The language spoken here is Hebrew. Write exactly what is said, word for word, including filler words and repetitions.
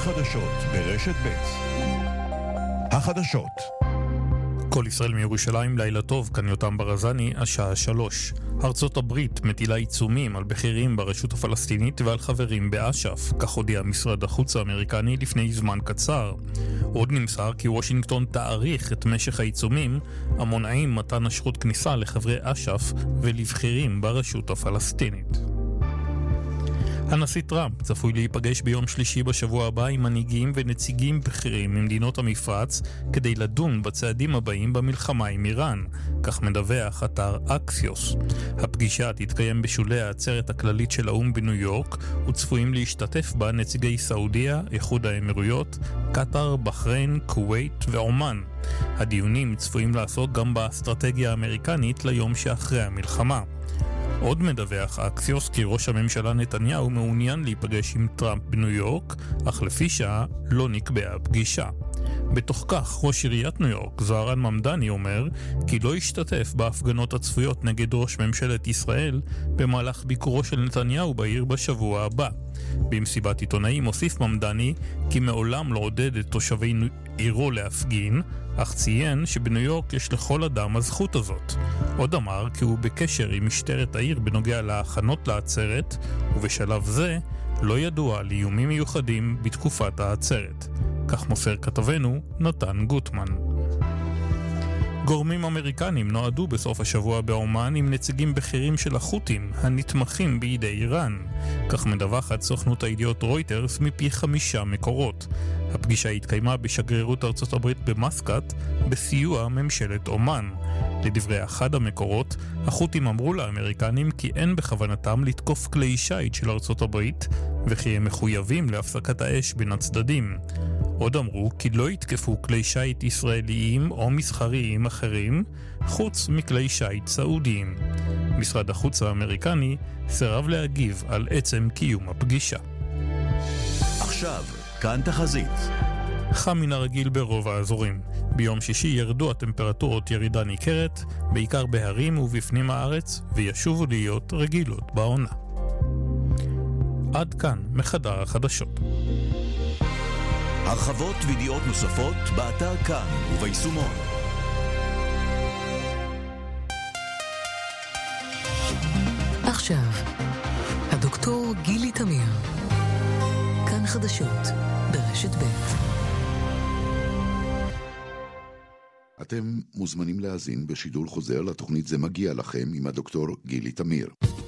החדשות ברשת ב'. החדשות. כל ישראל מירושלים, לילה טוב, כאן יותם ברזני, השעה שלוש. ארצות הברית מטילה עיצומים על בכירים ברשות הפלסטינית ועל חברים באש"ף, כך הודיע משרד החוץ האמריקני לפני זמן קצר. עוד נמסר כי וושינגטון תאריך את משך העיצומים המונעים מתן אשרות כניסה לחברי אש"ף ולבכירים ברשות הפלסטינית. הנשיא טראמפ צפוי להיפגש ביום שלישי בשבוע הבא עם מנהיגים ונציגים בכירים ממדינות המפרץ כדי לדון בצעדים הבאים במלחמה עם איראן, כך מדווח אתר אקסיוס. הפגישה תתקיים בשולי העצרת הכללית של האו"ם בניו יורק, וצפויים להשתתף בה נציגי סעודיה, איחוד האמירויות, קטר, בחריין, כווית ועומן. הדיונים צפויים לעסוק גם באסטרטגיה האמריקנית ליום שאחרי המלחמה. עוד מדווח אקסיוס כי ראש הממשלה נתניהו מעוניין להיפגש עם טראמפ בניו יורק, אך לפי שעה לא נקבעה פגישה. בתוך כך, ראש עיריית ניו יורק, זוהרן ממדני, אומר כי לא ישתתף בהפגנות הצפויות נגד ראש ממשלת ישראל במהלך ביקורו של נתניהו בעיר בשבוע הבא. במסיבת עיתונאים הוסיף ממדני כי מעולם לא עודד את תושבי עירו להפגין, אך ציין שבניו יורק יש לכל אדם הזכות הזאת. עוד אמר כי הוא בקשר עם משטרת העיר בנוגע להכנות לעצרת, ובשלב זה לא ידוע על איומים מיוחדים בתקופת העצרת. כך מוסר כתבנו נתן גוטמן. גורמים אמריקנים נועדו בסוף השבוע באומן עם נציגים בכירים של החות'ים הנתמכים בידי איראן. כך מדווחת סוכנות הידיעות רויטרס מפי חמישה מקורות. הפגישה התקיימה בשגרירות ארצות הברית במסקט בסיוע ממשלת אומן. לדברי אחד המקורות, החות'ים אמרו לאמריקנים כי אין בכוונתם לתקוף כלי שיט של ארצות הברית וכי הם מחויבים להפסקת האש בין הצדדים. עוד אמרו כי לא יתקפו כלי שיט ישראליים או מסחריים אחרים, חוץ מכלי שיט סעודיים. משרד החוץ האמריקני סירב להגיב על עצם קיום הפגישה. עכשיו, כאן תחזית. חם מן הרגיל ברוב האזורים. ביום שישי ירדו הטמפרטורות ירידה ניכרת, בעיקר בהרים ובפנים הארץ, וישובו להיות רגילות בעונה. עד כאן מחדר החדשות. הרחבות וידיעות נוספות באתר כאן וביישומון. עכשיו, הדוקטור גילי תמיר. כאן חדשות ברשת ב'. אתם מוזמנים להאזין בשידור חוזר לתוכנית זה מגיע לכם עם הדוקטור גילי תמיר.